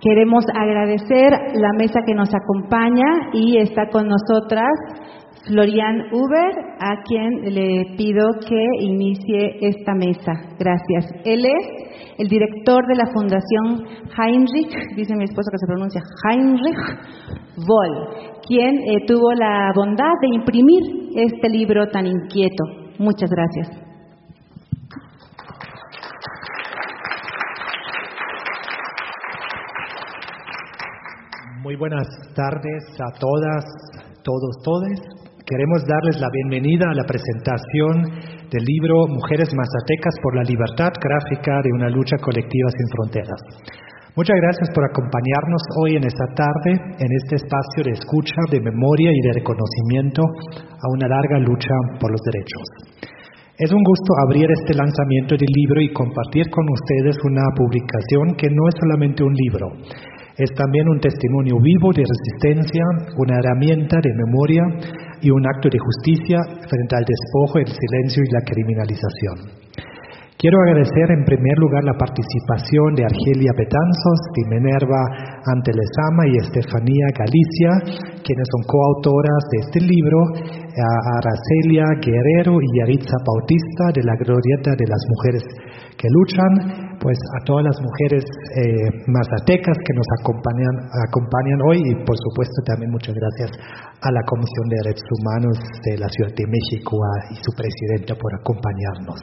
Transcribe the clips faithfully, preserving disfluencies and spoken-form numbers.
Queremos agradecer la mesa que nos acompaña y está con nosotras Florian Huber, a quien le pido que inicie esta mesa. Gracias. Él es el director de la Fundación Heinrich, dice mi esposo que se pronuncia Heinrich Böll, quien eh, tuvo la bondad de imprimir este libro tan inquieto. Muchas gracias. Muy buenas tardes a todas, todos, todes. Queremos darles la bienvenida a la presentación del libro Mujeres Mazatecas por la Libertad Gráfica de una lucha colectiva sin fronteras. Muchas gracias por acompañarnos hoy en esta tarde, en este espacio de escucha, de memoria y de reconocimiento a una larga lucha por los derechos. Es un gusto abrir este lanzamiento del libro y compartir con ustedes una publicación que no es solamente un libro. Es también un testimonio vivo de resistencia, una herramienta de memoria y un acto de justicia frente al despojo, el silencio y la criminalización. Quiero agradecer en primer lugar la participación de Argelia Betanzos, de Minerva Antelezama y Estefanía Galicia, quienes son coautoras de este libro, a Aracelia Guerrero y Yaritza Bautista de la Glorieta de las Mujeres que Luchan, pues a todas las mujeres eh, mazatecas que nos acompañan, acompañan hoy y por supuesto también muchas gracias a la Comisión de Derechos Humanos de la Ciudad de México y su presidenta por acompañarnos.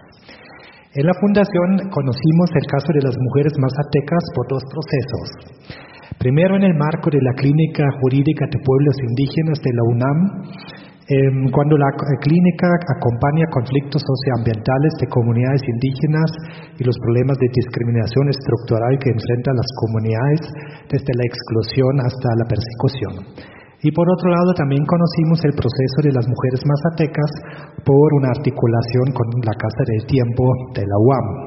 En la Fundación conocimos el caso de las mujeres mazatecas por dos procesos. Primero en el marco de la Clínica Jurídica de Pueblos Indígenas de la UNAM, eh, cuando la clínica acompaña conflictos socioambientales de comunidades indígenas y los problemas de discriminación estructural que enfrentan las comunidades desde la exclusión hasta la persecución. Y por otro lado también conocimos el proceso de las mujeres mazatecas por una articulación con la Casa del Tiempo de la U A M.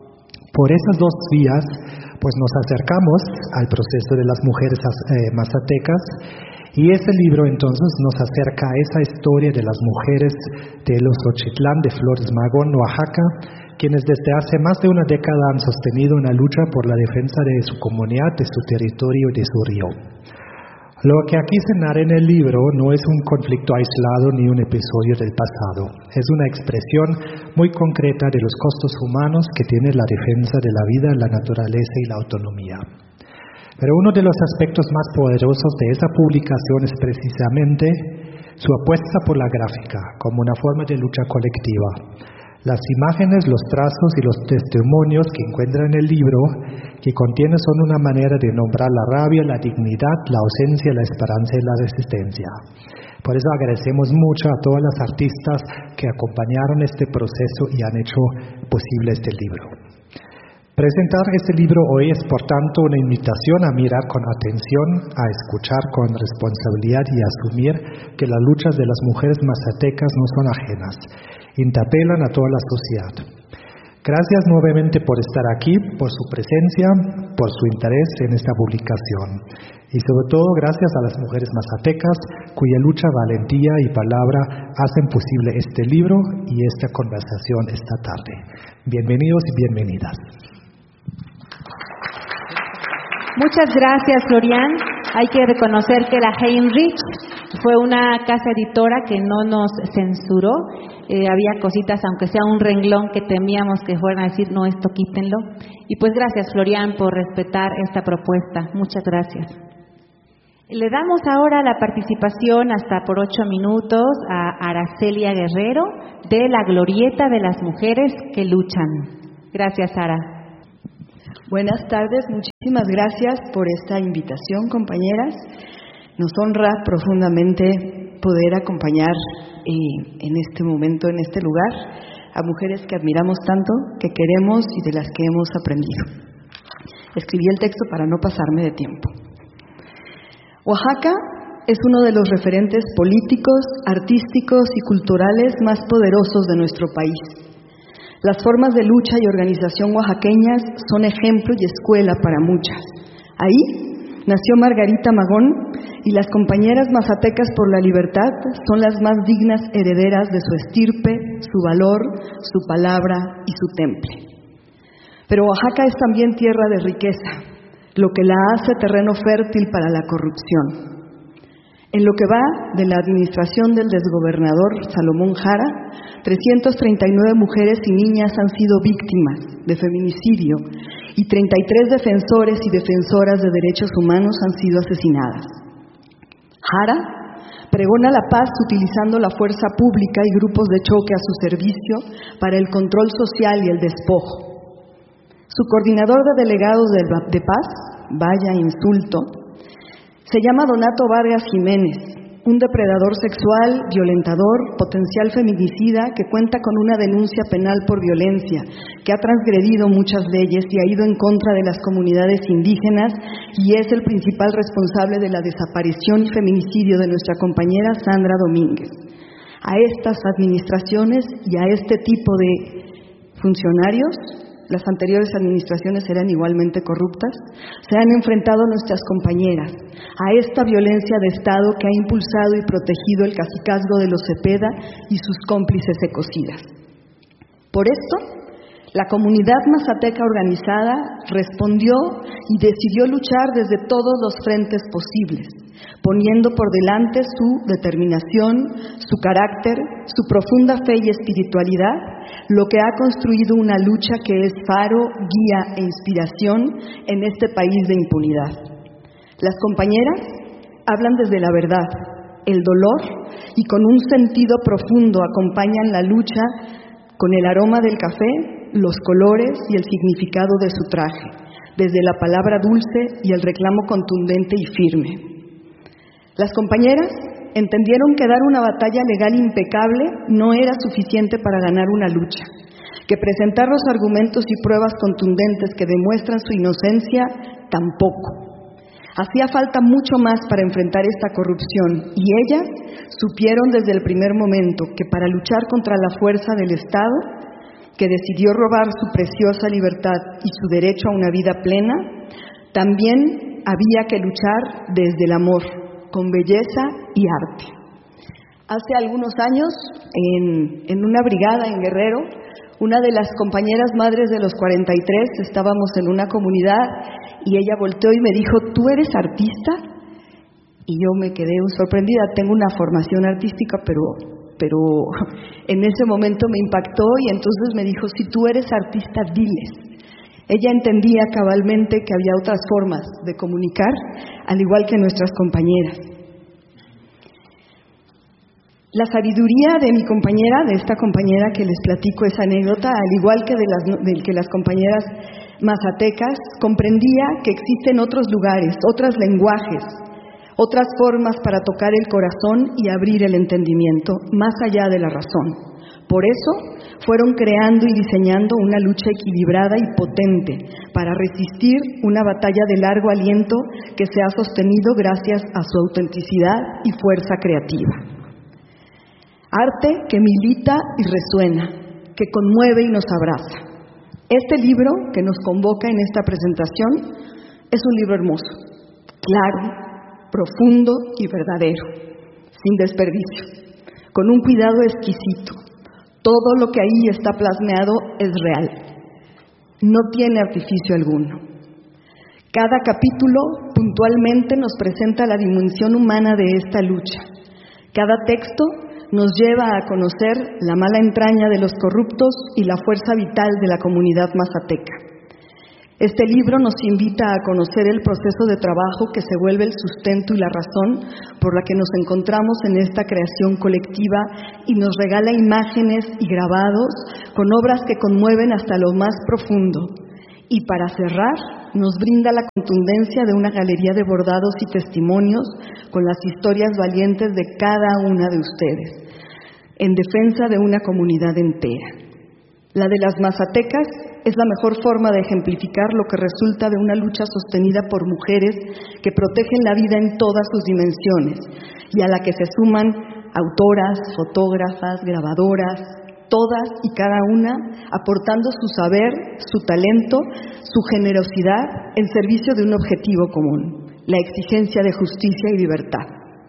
Por esas dos vías, pues nos acercamos al proceso de las mujeres eh, mazatecas y ese libro entonces nos acerca a esa historia de las mujeres de los Xochitlán de Flores Magón, Oaxaca, quienes desde hace más de una década han sostenido una lucha por la defensa de su comunidad, de su territorio y de su río. Lo que aquí se narra en el libro no es un conflicto aislado ni un episodio del pasado. Es una expresión muy concreta de los costos humanos que tiene la defensa de la vida, la naturaleza y la autonomía. Pero uno de los aspectos más poderosos de esa publicación es precisamente su apuesta por la gráfica como una forma de lucha colectiva. Las imágenes, los trazos y los testimonios que encuentran en el libro que contiene son una manera de nombrar la rabia, la dignidad, la ausencia, la esperanza y la resistencia. Por eso agradecemos mucho a todas las artistas que acompañaron este proceso y han hecho posible este libro. Presentar este libro hoy es por tanto una invitación a mirar con atención, a escuchar con responsabilidad y a asumir que las luchas de las mujeres mazatecas no son ajenas, interpelan a toda la sociedad. Gracias nuevamente por estar aquí, por su presencia, por su interés en esta publicación. Y sobre todo gracias a las mujeres mazatecas cuya lucha, valentía y palabra hacen posible este libro y esta conversación esta tarde. Bienvenidos y bienvenidas. Muchas gracias, Florian. Hay que reconocer que la Heinrich fue una casa editora que no nos censuró. Eh, había cositas, aunque sea un renglón, que temíamos que fueran a decir, no, esto quítenlo. Y pues gracias, Florian, por respetar esta propuesta. Muchas gracias. Le damos ahora la participación hasta por ocho minutos a Aracelia Guerrero de la Glorieta de las Mujeres que Luchan. Gracias, Ara. Buenas tardes, muchísimas gracias por esta invitación, compañeras. Nos honra profundamente poder acompañar eh, en este momento, en este lugar, a mujeres que admiramos tanto, que queremos y de las que hemos aprendido. Escribí el texto para no pasarme de tiempo. Oaxaca es uno de los referentes políticos, artísticos y culturales más poderosos de nuestro país. Las formas de lucha y organización oaxaqueñas son ejemplo y escuela para muchas. Ahí nació Margarita Magón y las compañeras mazatecas por la libertad son las más dignas herederas de su estirpe, su valor, su palabra y su temple. Pero Oaxaca es también tierra de riqueza, lo que la hace terreno fértil para la corrupción. En lo que va de la administración del desgobernador Salomón Jara, trescientas treinta y nueve mujeres y niñas han sido víctimas de feminicidio y treinta y tres defensores y defensoras de derechos humanos han sido asesinadas. Jara pregona la paz utilizando la fuerza pública y grupos de choque a su servicio para el control social y el despojo. Su coordinador de delegados de paz, vaya insulto, se llama Donato Vargas Jiménez, un depredador sexual, violentador, potencial feminicida que cuenta con una denuncia penal por violencia, que ha transgredido muchas leyes y ha ido en contra de las comunidades indígenas y es el principal responsable de la desaparición y feminicidio de nuestra compañera Sandra Domínguez. A estas administraciones y a este tipo de funcionarios, las anteriores administraciones eran igualmente corruptas, se han enfrentado nuestras compañeras a esta violencia de Estado que ha impulsado y protegido el cacicazgo de los Cepeda y sus cómplices ecocidas. Por esto, la comunidad mazateca organizada respondió y decidió luchar desde todos los frentes posibles, poniendo por delante su determinación, su carácter, su profunda fe y espiritualidad, lo que ha construido una lucha que es faro, guía e inspiración en este país de impunidad. Las compañeras hablan desde la verdad, el dolor y con un sentido profundo acompañan la lucha con el aroma del café, los colores y el significado de su traje, desde la palabra dulce y el reclamo contundente y firme. Las compañeras entendieron que dar una batalla legal impecable no era suficiente para ganar una lucha, que presentar los argumentos y pruebas contundentes que demuestran su inocencia tampoco. Hacía falta mucho más para enfrentar esta corrupción y ellas supieron desde el primer momento que para luchar contra la fuerza del Estado, que decidió robar su preciosa libertad y su derecho a una vida plena, también había que luchar desde el amor, con belleza y arte. Hace algunos años, en, en una brigada en Guerrero, una de las compañeras madres de los cuarenta y tres, estábamos en una comunidad y ella volteó y me dijo, ¿tú eres artista? Y yo me quedé sorprendida, tengo una formación artística, pero, pero en ese momento me impactó y entonces me dijo, si tú eres artista, diles. Ella entendía cabalmente que había otras formas de comunicar, al igual que nuestras compañeras. La sabiduría de mi compañera, de esta compañera que les platico esa anécdota, al igual que de las, de que las compañeras mazatecas, comprendía que existen otros lugares, otros lenguajes, otras formas para tocar el corazón y abrir el entendimiento, más allá de la razón. Por eso, fueron creando y diseñando una lucha equilibrada y potente para resistir una batalla de largo aliento que se ha sostenido gracias a su autenticidad y fuerza creativa. Arte que milita y resuena, que conmueve y nos abraza. Este libro que nos convoca en esta presentación es un libro hermoso, claro, profundo y verdadero, sin desperdicio, con un cuidado exquisito. Todo lo que ahí está plasmado es real, no tiene artificio alguno. Cada capítulo puntualmente nos presenta la dimensión humana de esta lucha. Cada texto nos lleva a conocer la mala entraña de los corruptos y la fuerza vital de la comunidad mazateca. Este libro nos invita a conocer el proceso de trabajo que se vuelve el sustento y la razón por la que nos encontramos en esta creación colectiva y nos regala imágenes y grabados con obras que conmueven hasta lo más profundo. Y para cerrar, nos brinda la contundencia de una galería de bordados y testimonios con las historias valientes de cada una de ustedes, en defensa de una comunidad entera. La de las mazatecas es la mejor forma de ejemplificar lo que resulta de una lucha sostenida por mujeres que protegen la vida en todas sus dimensiones y a la que se suman autoras, fotógrafas, grabadoras, todas y cada una aportando su saber, su talento, su generosidad en servicio de un objetivo común, la exigencia de justicia y libertad.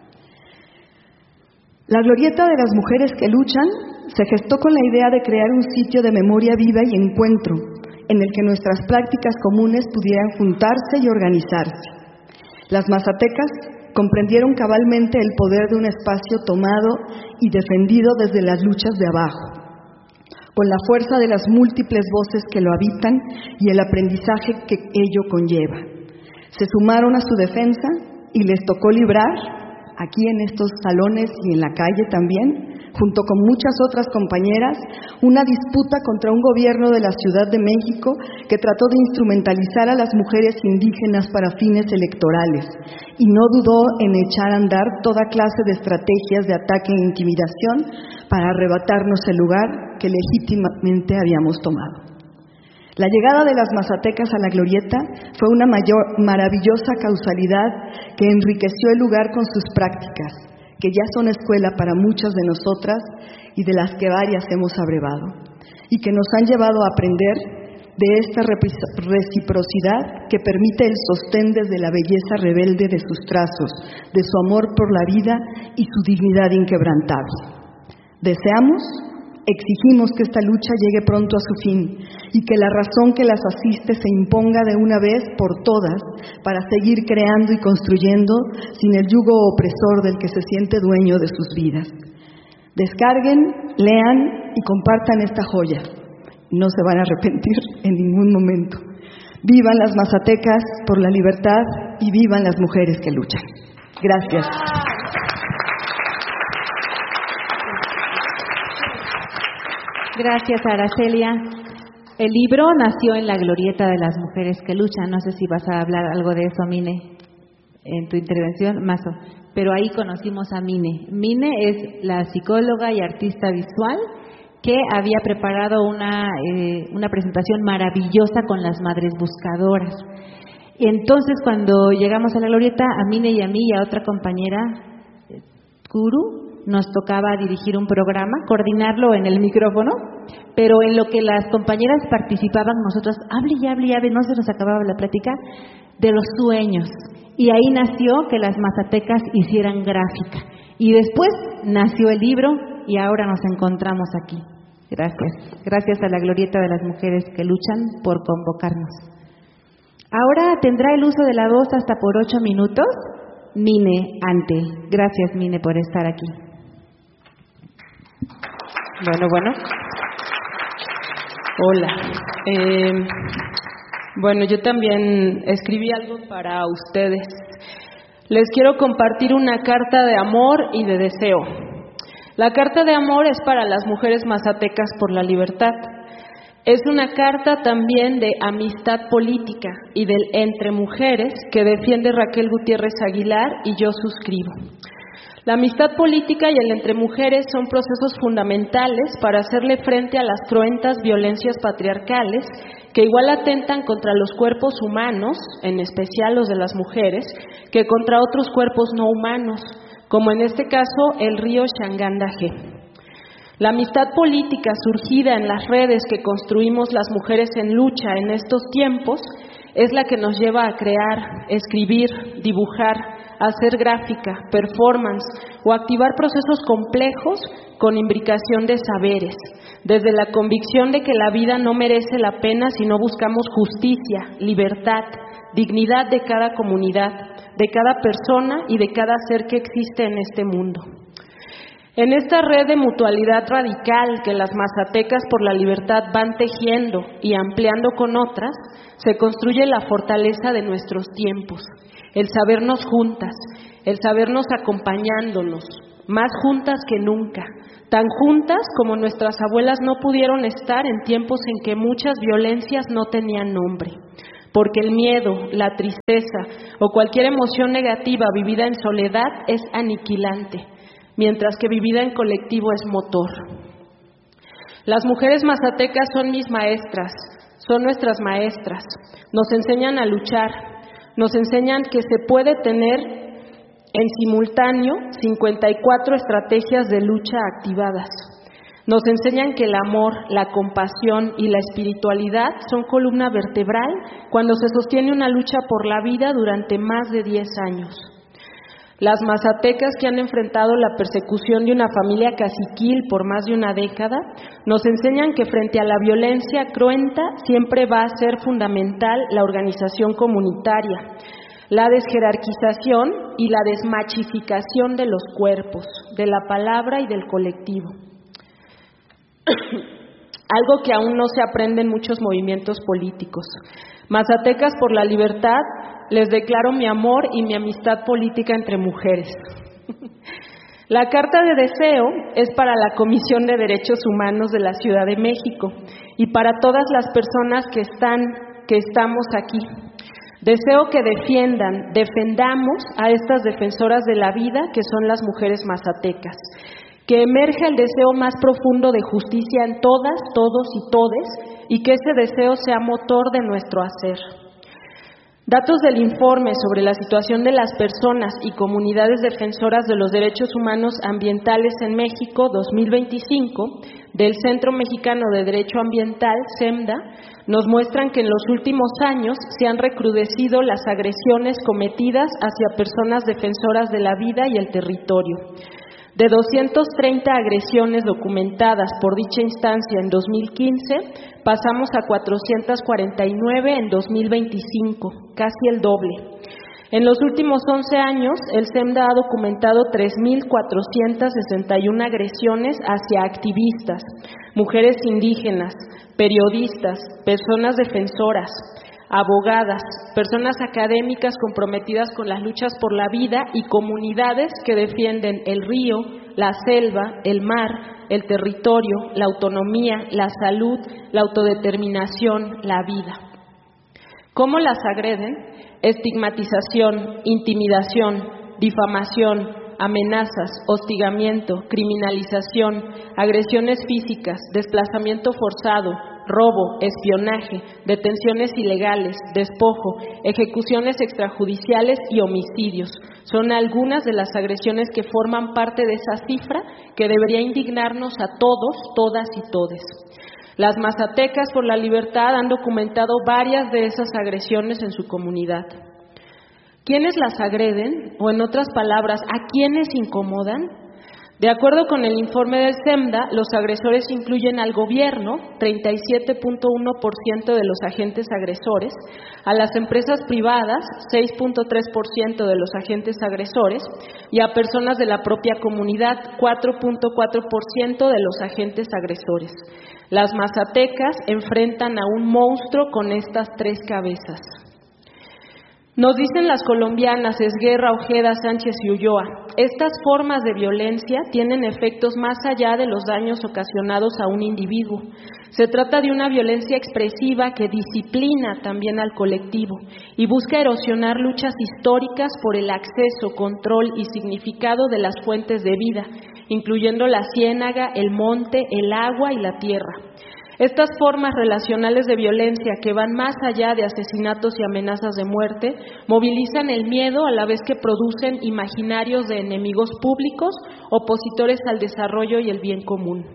La glorieta de las mujeres que luchan se gestó con la idea de crear un sitio de memoria viva y encuentro en el que nuestras prácticas comunes pudieran juntarse y organizarse. Las mazatecas comprendieron cabalmente el poder de un espacio tomado y defendido desde las luchas de abajo, con la fuerza de las múltiples voces que lo habitan y el aprendizaje que ello conlleva. Se sumaron a su defensa y les tocó librar, aquí en estos salones y en la calle también, junto con muchas otras compañeras, una disputa contra un gobierno de la Ciudad de México que trató de instrumentalizar a las mujeres indígenas para fines electorales y no dudó en echar a andar toda clase de estrategias de ataque e intimidación para arrebatarnos el lugar que legítimamente habíamos tomado. La llegada de las mazatecas a la glorieta fue una mayor, maravillosa causalidad que enriqueció el lugar con sus prácticas, que ya son escuela para muchas de nosotras y de las que varias hemos abrevado, y que nos han llevado a aprender de esta reciprocidad que permite el sostén desde la belleza rebelde de sus trazos, de su amor por la vida y su dignidad inquebrantable. Deseamos, exigimos que esta lucha llegue pronto a su fin y que la razón que las asiste se imponga de una vez por todas para seguir creando y construyendo sin el yugo opresor del que se siente dueño de sus vidas. Descarguen, lean y compartan esta joya. No se van a arrepentir en ningún momento. Vivan las mazatecas por la libertad y vivan las mujeres que luchan. Gracias. Gracias, Aracelia. El libro nació en la glorieta de las mujeres que luchan. No sé si vas a hablar algo de eso, Mine, en tu intervención, Mazo. Pero ahí conocimos a Mine. Mine es la psicóloga y artista visual que había preparado una, eh, una presentación maravillosa con las madres buscadoras. Y entonces, cuando llegamos a la glorieta, a Mine y a mí y a otra compañera, Kuru, nos tocaba dirigir un programa, coordinarlo en el micrófono, pero en lo que las compañeras participaban, nosotros hable y hable y hable, no se nos acababa la plática, de los sueños. Y ahí nació que las mazatecas hicieran gráfica. Y después nació el libro y ahora nos encontramos aquí. Gracias. Gracias a la glorieta de las mujeres que luchan por convocarnos. Ahora tendrá el uso de la voz hasta por ocho minutos Mine Ante. Gracias, Mine, por estar aquí. Bueno, bueno. Hola. Eh, bueno, yo también escribí algo para ustedes. Les quiero compartir una carta de amor y de deseo. La carta de amor es para las mujeres mazatecas por la libertad. Es una carta también de amistad política y del entre mujeres que defiende Raquel Gutiérrez Aguilar y yo suscribo. La amistad política y el entre mujeres son procesos fundamentales para hacerle frente a las cruentas violencias patriarcales que igual atentan contra los cuerpos humanos, en especial los de las mujeres, que contra otros cuerpos no humanos, como en este caso el río Shangandaje. La amistad política surgida en las redes que construimos las mujeres en lucha en estos tiempos es la que nos lleva a crear, escribir, dibujar, hacer gráfica, performance o activar procesos complejos con imbricación de saberes, desde la convicción de que la vida no merece la pena si no buscamos justicia, libertad, dignidad de cada comunidad, de cada persona y de cada ser que existe en este mundo. En esta red de mutualidad radical que las mazatecas por la libertad van tejiendo y ampliando con otras, se construye la fortaleza de nuestros tiempos, el sabernos juntas, el sabernos acompañándonos, más juntas que nunca, tan juntas como nuestras abuelas no pudieron estar en tiempos en que muchas violencias no tenían nombre, porque el miedo, la tristeza o cualquier emoción negativa vivida en soledad es aniquilante, mientras que vivida en colectivo es motor. Las mujeres mazatecas son mis maestras, son nuestras maestras, nos enseñan a luchar, nos enseñan que se puede tener en simultáneo cincuenta y cuatro estrategias de lucha activadas. Nos enseñan que el amor, la compasión y la espiritualidad son columna vertebral cuando se sostiene una lucha por la vida durante más de diez años. las mazatecas que han enfrentado la persecución de una familia caciquil por más de una década, nos enseñan que frente a la violencia cruenta siempre va a ser fundamental la organización comunitaria, la desjerarquización y la desmachificación de los cuerpos, de la palabra y del colectivo. Algo que aún no se aprende en muchos movimientos políticos. Mazatecas por la libertad, les declaro mi amor y mi amistad política entre mujeres. La carta de deseo es para la Comisión de Derechos Humanos de la Ciudad de México y para todas las personas que están, que estamos aquí. Deseo que defiendan, defendamos a estas defensoras de la vida que son las mujeres mazatecas. Que emerja el deseo más profundo de justicia en todas, todos y todes, y que ese deseo sea motor de nuestro hacer. Datos del informe sobre la situación de las personas y comunidades defensoras de los derechos humanos ambientales en México dos mil veinticinco del Centro Mexicano de Derecho Ambiental, CEMDA, nos muestran que en los últimos años se han recrudecido las agresiones cometidas hacia personas defensoras de la vida y el territorio. De doscientas treinta agresiones documentadas por dicha instancia en dos mil quince, pasamos a cuatrocientas cuarenta y nueve en dos mil veinticinco, casi el doble. En los últimos once años, el CEMDA ha documentado tres mil cuatrocientas sesenta y una agresiones hacia activistas, mujeres indígenas, periodistas, personas defensoras, abogadas, personas académicas comprometidas con las luchas por la vida y comunidades que defienden el río, la selva, el mar, el territorio, la autonomía, la salud, la autodeterminación, la vida. ¿Cómo las agreden? Estigmatización, intimidación, difamación, amenazas, hostigamiento, criminalización, agresiones físicas, desplazamiento forzado, robo, espionaje, detenciones ilegales, despojo, ejecuciones extrajudiciales y homicidios. Son algunas de las agresiones que forman parte de esa cifra que debería indignarnos a todos, todas y todes. Las mazatecas por la libertad han documentado varias de esas agresiones en su comunidad. ¿Quiénes las agreden? O en otras palabras, ¿a quiénes incomodan? De acuerdo con el informe del CEMDA, los agresores incluyen al gobierno, treinta y siete punto uno por ciento de los agentes agresores, a las empresas privadas, seis punto tres por ciento de los agentes agresores, y a personas de la propia comunidad, cuatro punto cuatro por ciento de los agentes agresores. Las mazatecas enfrentan a un monstruo con estas tres cabezas. Nos dicen las colombianas Esguerra, Ojeda, Sánchez y Ulloa, estas formas de violencia tienen efectos más allá de los daños ocasionados a un individuo. Se trata de una violencia expresiva que disciplina también al colectivo y busca erosionar luchas históricas por el acceso, control y significado de las fuentes de vida, incluyendo la ciénaga, el monte, el agua y la tierra. Estas formas relacionales de violencia que van más allá de asesinatos y amenazas de muerte movilizan el miedo a la vez que producen imaginarios de enemigos públicos, opositores al desarrollo y el bien común.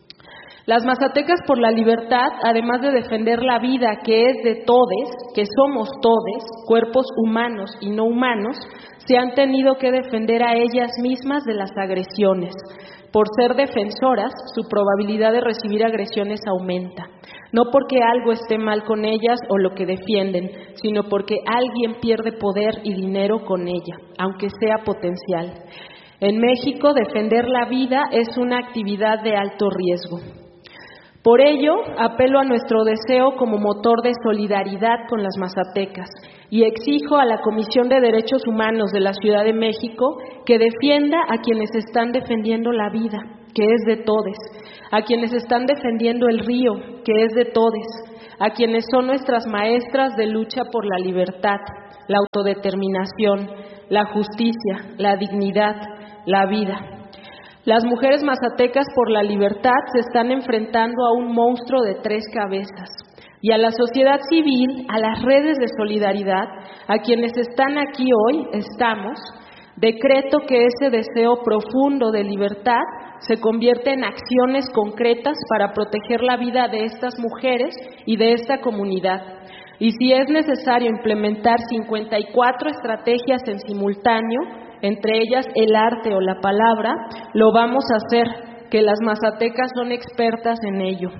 Las mazatecas por la libertad, además de defender la vida que es de todes, que somos todes, cuerpos humanos y no humanos, se han tenido que defender a ellas mismas de las agresiones. Por ser defensoras, su probabilidad de recibir agresiones aumenta, no porque algo esté mal con ellas o lo que defienden, sino porque alguien pierde poder y dinero con ella, aunque sea potencial. En México, defender la vida es una actividad de alto riesgo. Por ello, apelo a nuestro deseo como motor de solidaridad con las mazatecas y exijo a la Comisión de Derechos Humanos de la Ciudad de México que defienda a quienes están defendiendo la vida, que es de todes, a quienes están defendiendo el río, que es de todes, a quienes son nuestras maestras de lucha por la libertad, la autodeterminación, la justicia, la dignidad, la vida. Las mujeres mazatecas por la libertad se están enfrentando a un monstruo de tres cabezas y a la sociedad civil, a las redes de solidaridad, a quienes están aquí hoy, estamos, decreto que ese deseo profundo de libertad se convierte en acciones concretas para proteger la vida de estas mujeres y de esta comunidad. Y si es necesario implementar cincuenta y cuatro estrategias en simultáneo, entre ellas el arte o la palabra, lo vamos a hacer, que las mazatecas son expertas en ello.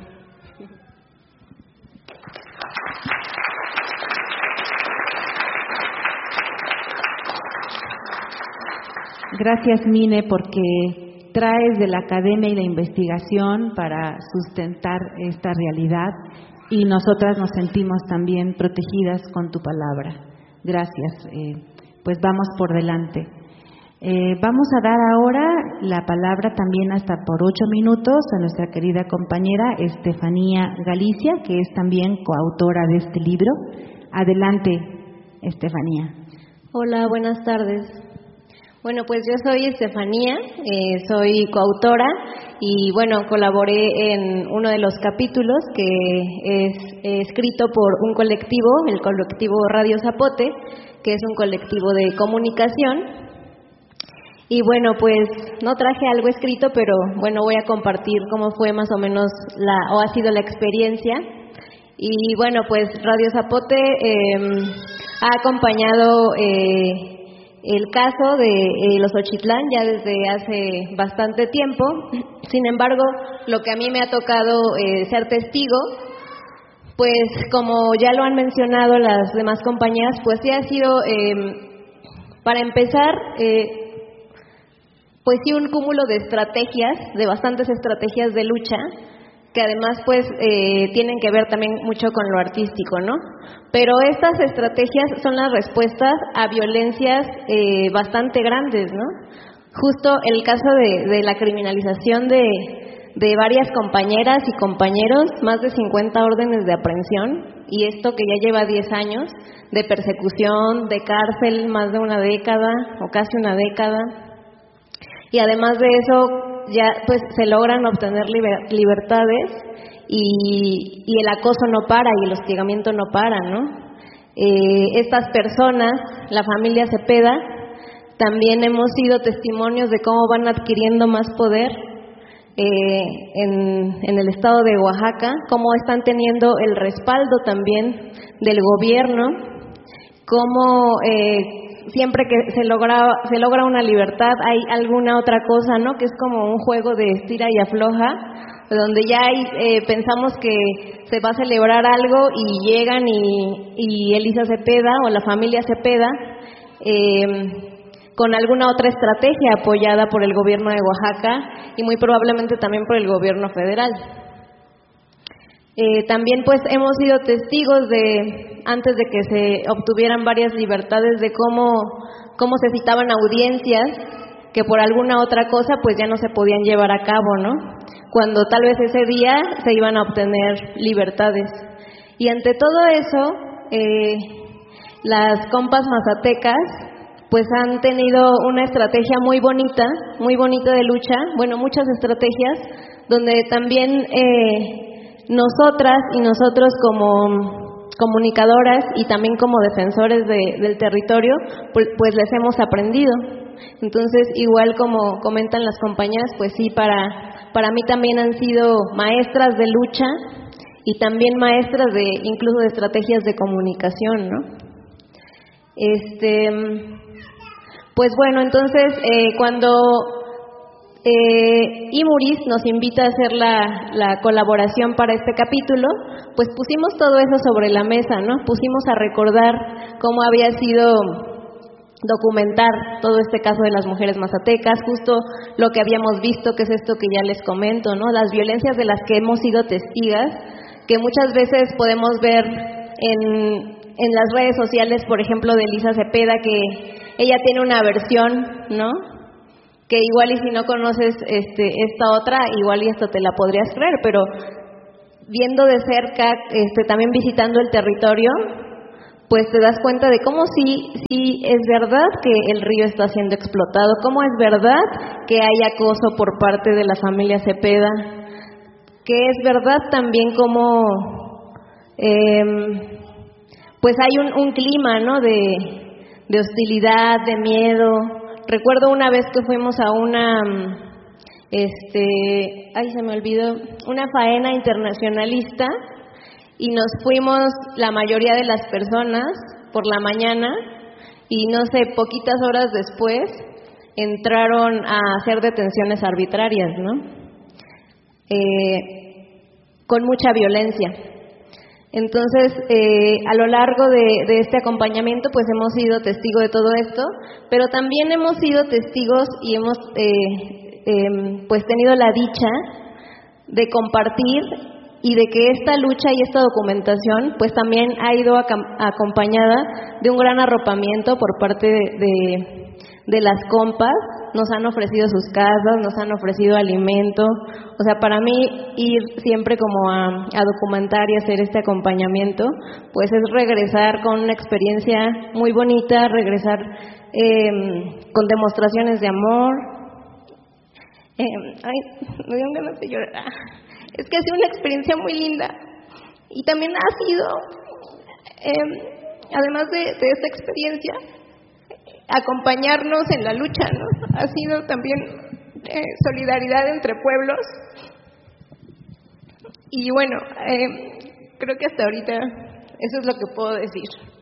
Gracias, Mine, porque traes de la academia y la investigación para sustentar esta realidad y nosotras nos sentimos también protegidas con tu palabra. Gracias. Eh, pues vamos por delante. Eh, vamos a dar ahora la palabra también hasta por ocho minutos a nuestra querida compañera Estefanía Galicia, que es también coautora de este libro. Adelante, Estefanía. Hola, buenas tardes. Bueno, pues yo soy Estefanía, eh, soy coautora y bueno, colaboré en uno de los capítulos que es eh, escrito por un colectivo, el colectivo Radio Zapote, que es un colectivo de comunicación. Y bueno, pues no traje algo escrito, pero bueno, voy a compartir cómo fue más o menos la, o ha sido la experiencia. Y bueno, pues Radio Zapote eh, ha acompañado eh, el caso de eh, los Ochitlán ya desde hace bastante tiempo. Sin embargo, lo que a mí me ha tocado eh, ser testigo, pues como ya lo han mencionado las demás compañeras, pues sí ha sido, eh, para empezar, eh, pues sí un cúmulo de estrategias, de bastantes estrategias de lucha, que además pues eh, tienen que ver también mucho con lo artístico, ¿no? Pero estas estrategias son las respuestas a violencias eh, bastante grandes, ¿no? Justo el caso de, de la criminalización de, de varias compañeras y compañeros, más de cincuenta órdenes de aprehensión, y esto que ya lleva diez años, de persecución, de cárcel, más de una década o casi una década, y además de eso ya pues se logran obtener liber, libertades y, y el acoso no para y el hostigamiento no para, ¿no? Eh, estas personas, la familia Cepeda, también hemos sido testimonios de cómo van adquiriendo más poder eh, en, en el estado de Oaxaca, cómo están teniendo el respaldo también del gobierno, cómo eh, siempre que se logra se logra una libertad hay alguna otra cosa, ¿no? Que es como un juego de estira y afloja, donde ya hay, eh, pensamos que se va a celebrar algo y llegan y, y Elisa Cepeda o la familia Cepeda eh, con alguna otra estrategia apoyada por el gobierno de Oaxaca y muy probablemente también por el gobierno federal. Eh, también pues hemos sido testigos de, antes de que se obtuvieran varias libertades, de cómo, cómo se citaban audiencias que por alguna otra cosa pues ya no se podían llevar a cabo, ¿no? Cuando tal vez ese día se iban a obtener libertades. Y ante todo eso, eh, las compas mazatecas pues han tenido una estrategia muy bonita, muy bonita de lucha, bueno, muchas estrategias, donde también eh, nosotras y nosotros como comunicadoras y también como defensores de, del territorio, pues, pues les hemos aprendido. Entonces, igual como comentan las compañeras, pues sí, para, para mí también han sido maestras de lucha y también maestras de incluso de estrategias de comunicación, ¿no? Este, pues bueno, entonces eh, cuando eh, Imuris nos invita a hacer la, la colaboración para este capítulo, pues pusimos todo eso sobre la mesa, ¿no? Pusimos a recordar cómo había sido documentar todo este caso de las mujeres mazatecas, justo lo que habíamos visto, que es esto que ya les comento, ¿no? Las violencias de las que hemos sido testigas, que muchas veces podemos ver en, en las redes sociales, por ejemplo, de Elisa Cepeda, que ella tiene una versión, ¿no? Que igual y si no conoces este, esta otra, igual y esto te la podrías creer, pero viendo de cerca, este, también visitando el territorio, pues te das cuenta de cómo sí, sí es verdad que el río está siendo explotado, cómo es verdad que hay acoso por parte de la familia Cepeda, que es verdad también como eh, pues hay un, un clima, ¿no? de, de hostilidad, de miedo. Recuerdo una vez que fuimos a una, este, ay se me olvidó, una faena internacionalista, y nos fuimos la mayoría de las personas por la mañana y no sé, poquitas horas después entraron a hacer detenciones arbitrarias, ¿no? Eh, con mucha violencia. Entonces, eh, a lo largo de, de este acompañamiento, pues hemos sido testigos de todo esto, pero también hemos sido testigos y hemos eh, eh, pues tenido la dicha de compartir y de que esta lucha y esta documentación pues también ha ido acompañada de un gran arropamiento por parte de, de, de las compas. Nos han ofrecido sus casas, nos han ofrecido alimento. O sea, para mí ir siempre como a, a documentar y hacer este acompañamiento, pues es regresar con una experiencia muy bonita, regresar eh, con demostraciones de amor. Eh, ay, me dio ganas de llorar. Es que ha sido una experiencia muy linda. Y también ha sido, eh, además de, de esta experiencia, acompañarnos en la lucha, ¿no? Ha sido también eh, solidaridad entre pueblos. Y bueno, eh, creo que hasta ahorita eso es lo que puedo decir.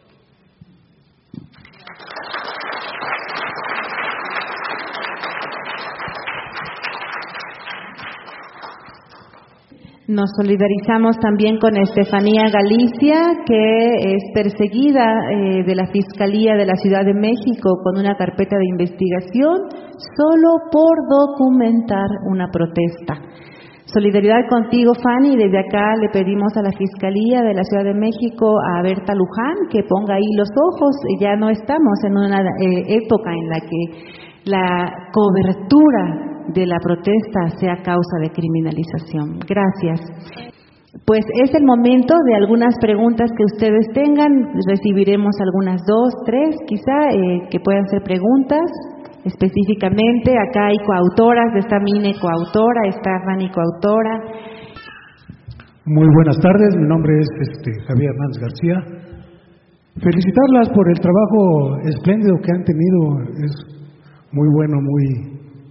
Nos solidarizamos también con Estefanía Galicia, que es perseguida eh, de la Fiscalía de la Ciudad de México con una carpeta de investigación solo por documentar una protesta. Solidaridad contigo, Fanny. Desde acá le pedimos a la Fiscalía de la Ciudad de México, a Berta Luján, que ponga ahí los ojos. Ya no estamos en una eh, época en la que la cobertura de la protesta sea causa de criminalización. Gracias. Pues es el momento de algunas preguntas que ustedes tengan. Recibiremos algunas dos, tres, quizá, eh, que puedan ser preguntas específicamente. Acá hay coautoras, está Mine coautora, está Fanny coautora. Muy buenas tardes, mi nombre es este, Javier Hernández García. Felicitarlas por el trabajo espléndido que han tenido. Es muy bueno, muy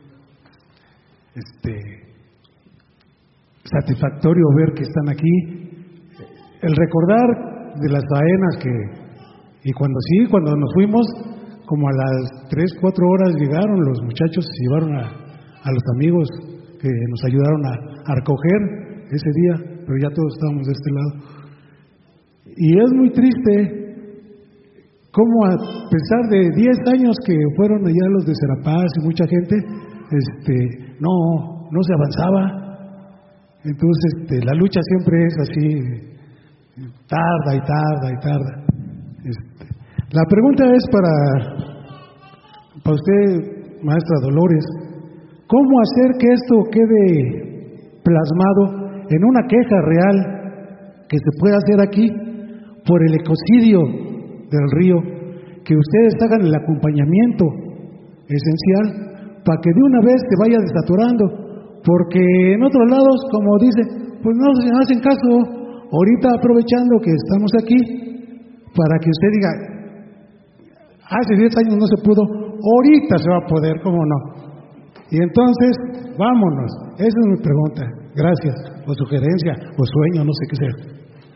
Este, satisfactorio ver que están aquí, el recordar de las faenas que, y cuando sí, cuando nos fuimos, como a las tres, cuatro horas llegaron los muchachos, se llevaron a, a los amigos que nos ayudaron a, a recoger ese día, pero ya todos estábamos de este lado. Y es muy triste cómo a pesar de diez años que fueron allá los de Serapaz y mucha gente, este no, no se avanzaba. Entonces este, la lucha siempre es así, tarda y tarda y tarda. Este, la pregunta es para, para usted, maestra Dolores, ¿cómo hacer que esto quede plasmado en una queja real que se pueda hacer aquí por el ecocidio del río? Que ustedes hagan el acompañamiento esencial para que de una vez se vaya desaturando, porque en otros lados, como dice, pues no se hacen caso. Ahorita aprovechando que estamos aquí, para que usted diga, hace diez años no se pudo, ahorita se va a poder, ¿cómo no? Y entonces, vámonos. Esa es mi pregunta. Gracias, o sugerencia, o sueño, no sé qué sea.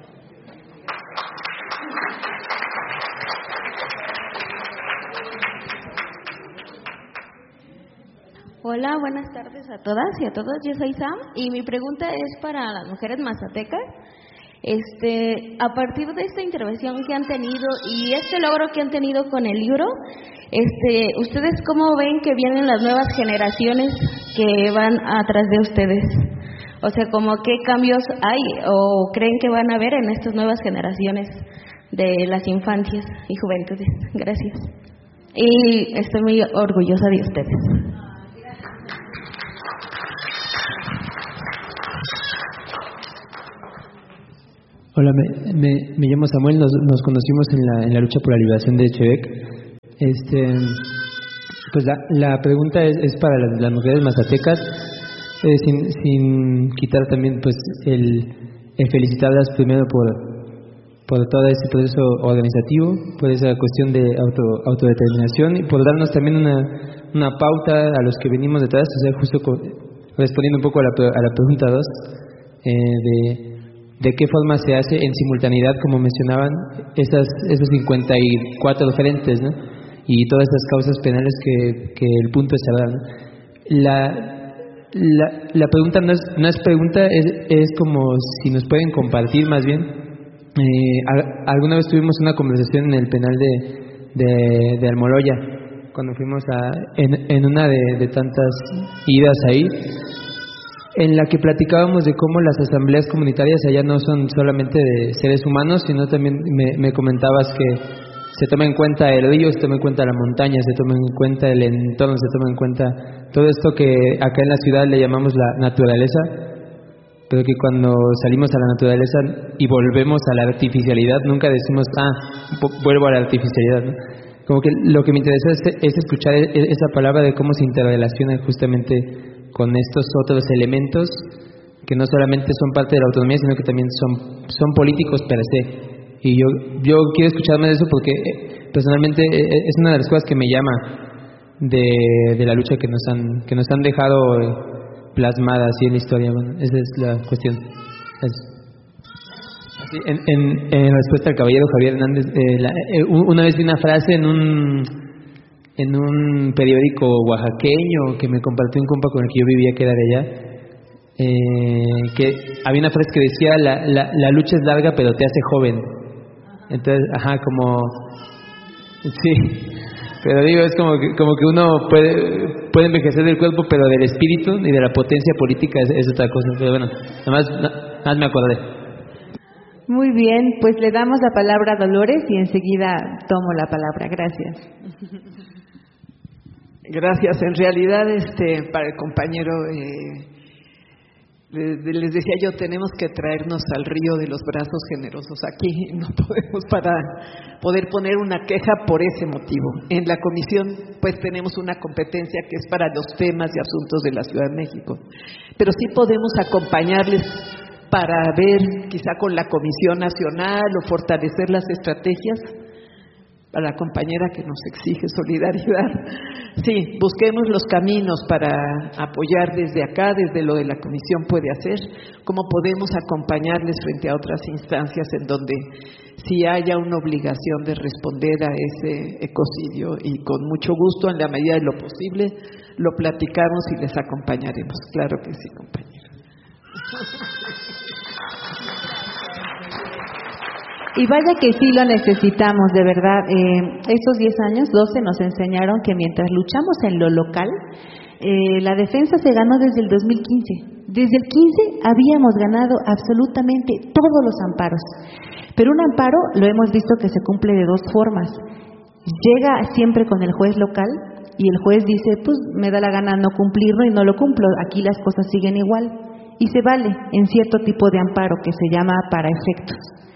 Hola, buenas tardes a todas y a todos. Yo soy Sam y mi pregunta es para las mujeres mazatecas. Este, a partir de esta intervención que han tenido y este logro que han tenido con el libro, este, ¿ustedes cómo ven que vienen las nuevas generaciones que van atrás de ustedes? O sea, ¿cómo qué cambios hay o creen que van a haber en estas nuevas generaciones de las infancias y juventudes? Gracias. Y estoy muy orgullosa de ustedes. Hola, me, me, me llamo Samuel, nos, nos conocimos en la, en la lucha por la liberación de Echebec. Este, pues la, la pregunta es, es para las, las mujeres mazatecas, eh, sin, sin quitar también pues el, el felicitarlas primero por, por todo ese proceso organizativo, por esa cuestión de auto, autodeterminación y por darnos también una, una pauta a los que venimos detrás, o sea, justo con, respondiendo un poco a la, a la pregunta dos, eh, de... de qué forma se hace en simultaneidad, como mencionaban, esas, esos cincuenta y cuatro frentes, ¿no? y todas estas causas penales que, que el punto es cerrar, ¿no? La, la, la pregunta no es, no es pregunta, es, es como si nos pueden compartir más bien. Eh, a, alguna vez tuvimos una conversación en el penal de, de, de Almoloya, cuando fuimos a, en, en una de, de tantas idas ahí, en la que platicábamos de cómo las asambleas comunitarias allá no son solamente de seres humanos, sino también me, me comentabas que se toma en cuenta el río, se toma en cuenta la montaña, se toma en cuenta el entorno, se toma en cuenta todo esto que acá en la ciudad le llamamos la naturaleza, pero que cuando salimos a la naturaleza y volvemos a la artificialidad, nunca decimos, ah, vuelvo a la artificialidad, ¿no? Como que lo que me interesa es, es escuchar esa palabra de cómo se interrelaciona justamente con estos otros elementos que no solamente son parte de la autonomía, sino que también son, son políticos per se. Y yo yo quiero escuchar más de eso porque eh, personalmente eh, es una de las cosas que me llama de, de la lucha que nos han que nos han dejado eh, plasmada así en la historia. Bueno, esa es la cuestión. Así, en, en, en respuesta al caballero Javier Hernández, eh, la, eh, una vez vi una frase en un en un periódico oaxaqueño que me compartió un compa con el que yo vivía, que era de allá. Eh, que había una frase que decía la, la, la lucha es larga pero te hace joven. Entonces, ajá, como sí, pero digo, es como que, como que uno puede puede envejecer del cuerpo, pero del espíritu y de la potencia política es, es otra cosa. Pero bueno, nada más, nada más me acordé. Muy bien, pues le damos la palabra a Dolores y enseguida tomo la palabra. Gracias. Gracias. En realidad, este, para el compañero, eh, les decía yo, tenemos que traernos al río de los brazos generosos. Aquí no podemos para poder poner una queja por ese motivo. En la comisión pues tenemos una competencia que es para los temas y asuntos de la Ciudad de México, pero sí podemos acompañarles para ver quizá con la Comisión Nacional o fortalecer las estrategias. A la compañera que nos exige solidaridad. Sí, busquemos los caminos para apoyar desde acá, desde lo de la comisión puede hacer, cómo podemos acompañarles frente a otras instancias en donde sí haya una obligación de responder a ese ecocidio, y con mucho gusto, en la medida de lo posible, lo platicamos y les acompañaremos. Claro que sí, compañera. Y vaya que sí lo necesitamos, de verdad. Eh, estos diez años, doce, nos enseñaron que mientras luchamos en lo local, eh, la defensa se ganó desde el dos mil quince. Desde el quince habíamos ganado absolutamente todos los amparos. Pero un amparo lo hemos visto que se cumple de dos formas. Llega siempre con el juez local y el juez dice, pues me da la gana no cumplirlo y no lo cumplo. Aquí las cosas siguen igual. Y se vale en cierto tipo de amparo que se llama para efectos.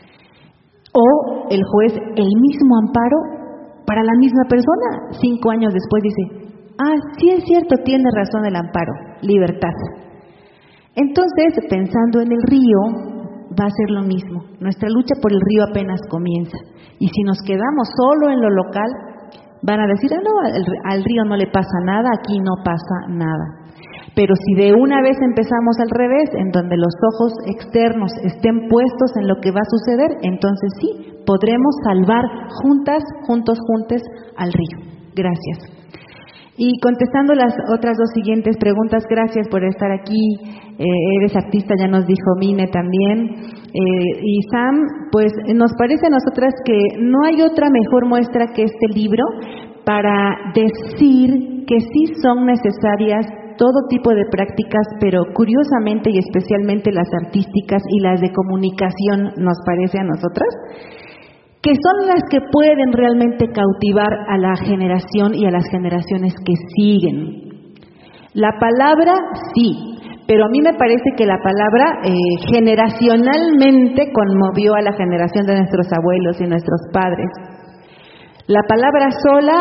O el juez, el mismo amparo para la misma persona, cinco años después dice, ah, sí es cierto, tiene razón el amparo, libertad. Entonces, pensando en el río, va a ser lo mismo. Nuestra lucha por el río apenas comienza. Y si nos quedamos solo en lo local, van a decir, ah, no, al, al río no le pasa nada, aquí no pasa nada. Pero si de una vez empezamos al revés, en donde los ojos externos estén puestos en lo que va a suceder, entonces sí, podremos salvar juntas, juntos, juntes al río. Gracias. Y contestando las otras dos siguientes preguntas, gracias por estar aquí. Eh, eres artista, ya nos dijo Mine también. Eh, y Sam, pues nos parece a nosotras que no hay otra mejor muestra que este libro para decir que sí son necesarias todo tipo de prácticas, pero curiosamente y especialmente las artísticas y las de comunicación, nos parece a nosotras, que son las que pueden realmente cautivar a la generación y a las generaciones que siguen. La palabra sí, pero a mí me parece que la palabra eh, generacionalmente conmovió a la generación de nuestros abuelos y nuestros padres. La palabra sola